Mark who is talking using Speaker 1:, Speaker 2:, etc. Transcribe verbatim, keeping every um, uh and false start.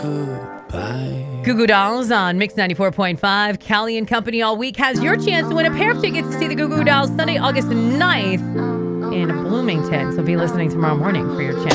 Speaker 1: Goodbye.
Speaker 2: Goo Goo Dolls on Mix ninety-four point five. Callie and Company all week has your chance to win a pair of tickets to see the Goo Goo Dolls Sunday, August ninth in Bloomington. So be listening tomorrow morning for your chance.